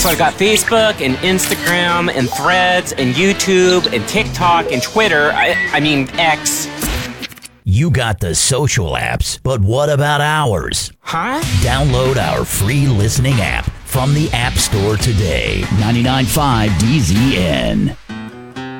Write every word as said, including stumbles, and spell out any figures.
So I've got Facebook and Instagram and Threads and YouTube and TikTok and Twitter. I, I mean, X. You got the social apps, but what about ours? Huh? Download our free listening app from the App Store today. ninety-nine point five D Z N.